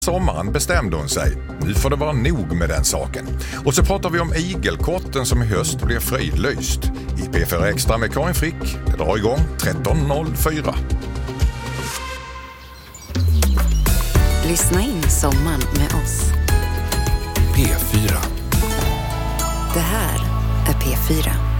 Sommaren bestämde hon sig. Nu får det vara nog med den saken. Och så pratar vi om igelkotten som i höst blir fridlyst. I P4 Extra med Karin Frick. Det drar igång 13.04. Lyssna in sommaren med oss. P4. Det här är P4.